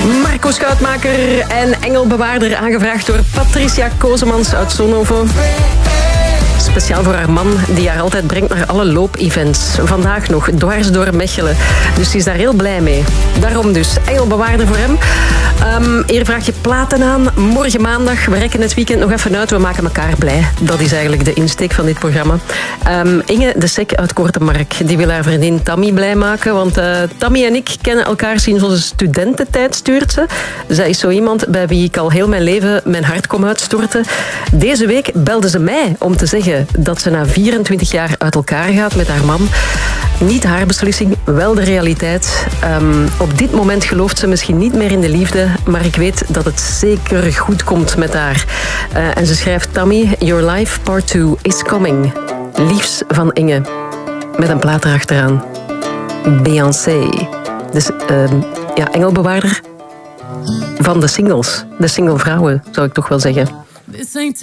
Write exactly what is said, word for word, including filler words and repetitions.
Marco Schuitmaker en Engelbewaarder, aangevraagd door Patricia Kozemans uit Zonhoven. Speciaal voor haar man, die haar altijd brengt naar alle loop-events. Vandaag nog, dwars door Mechelen. Dus ze is daar heel blij mee. Daarom dus, Engelbewaarder voor hem. Um, hier vraag je platen aan. Morgen maandag, we rekken het weekend nog even uit. We maken elkaar blij. Dat is eigenlijk de insteek van dit programma. Um, Inge de Sek uit Kortemark, die wil haar vriendin Tammy blij maken. Want uh, Tammy en ik kennen elkaar sinds onze studententijd, stuurt ze. Zij is zo iemand bij wie ik al heel mijn leven mijn hart kom uitstorten. Deze week belde ze mij om te zeggen dat ze na vierentwintig jaar uit elkaar gaat met haar man. Niet haar beslissing, wel de realiteit. Um, op dit moment gelooft ze misschien niet meer in de liefde, maar ik weet dat het zeker goed komt met haar. Uh, en ze schrijft: Tammy, your life part two is coming. Liefs van Inge. Met een plaat erachteraan. Beyoncé. Dus uh, ja, Engelbewaarder van de singles. De single vrouwen, zou ik toch wel zeggen.